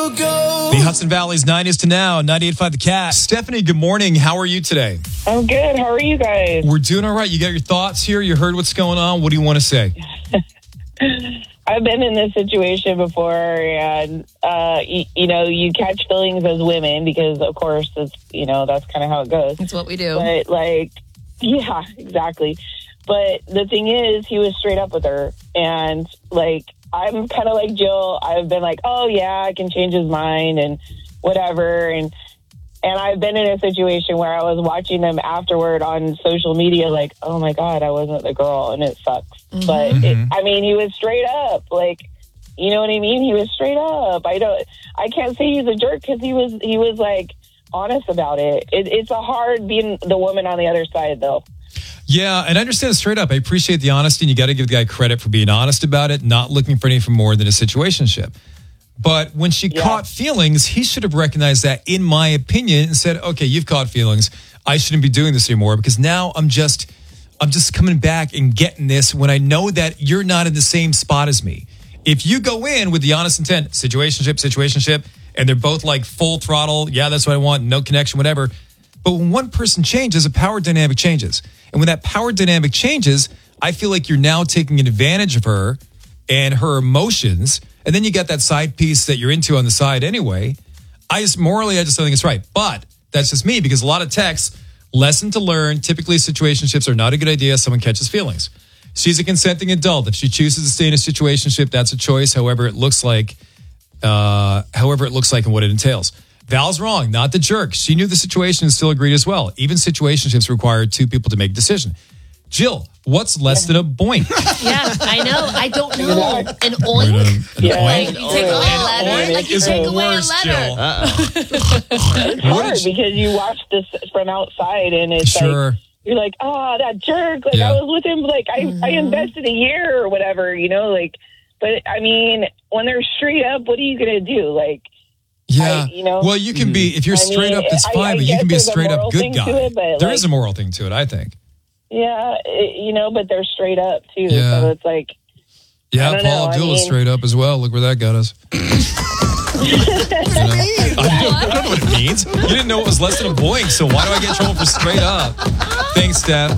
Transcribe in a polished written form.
The Hudson Valley's 90s to now, 98.5 The Cat. Stephanie, good morning. How are you today? I'm good. How are you guys? We're doing all right. You got your thoughts here? You heard what's going on? What do you want to say? I've been in this situation before, and, you catch feelings as women because, of course, it's, that's kind of how it goes. That's what we do. But, yeah, exactly. But the thing is, he was straight up with her, and, I'm kind of like Jill. I've been like, oh, yeah, I can change his mind and whatever, and I've been in a situation where I was watching them afterward on social media like, oh, my God, I wasn't the girl, and it sucks. Mm-hmm. But, he was straight up. You know what I mean? He was straight up. I can't say he's a jerk because he was honest about it. It's a hard being the woman on the other side, though. Yeah, and I understand straight up. I appreciate the honesty, and you got to give the guy credit for being honest about it, not looking for anything more than a situationship. But when she caught feelings, he should have recognized that, in my opinion, and said, okay, you've caught feelings. I shouldn't be doing this anymore because now I'm just coming back and getting this when I know that you're not in the same spot as me. If you go in with the honest intent, situationship, and they're both like full throttle, yeah, that's what I want, no connection, whatever. But when one person changes, a power dynamic changes. And when that power dynamic changes, I feel like you're now taking advantage of her and her emotions. And then you got that side piece that you're into on the side anyway. I just don't think it's right. But that's just me because a lot of texts, lesson to learn, typically situationships are not a good idea. Someone catches feelings. She's a consenting adult. If she chooses to stay in a situationship, that's a choice. However it looks like and what it entails. Val's wrong, not the jerk. She knew the situation and still agreed as well. Even situationships require two people to make a decision. Jill, what's less than a boink? Yeah, I know. I don't know. An oink? An oink? You take away a letter? Oink You is take the away worst, a letter. It's hard because you watch this from outside and it's sure. You're like, oh, that jerk. I was with him, I invested a year or whatever, But, when they're straight up, what are you going to do? Yeah. Well, you can be, if you're straight up, that's fine, but you can be a straight up good guy. There is a moral thing to it, I think. Yeah, but they're straight up, too. Yeah. So it's like... Yeah, Paul Abdul is straight up as well. Look where that got us. I don't know what it means. You didn't know it was less than a boink, so why do I get in trouble for straight up? Thanks, Steph.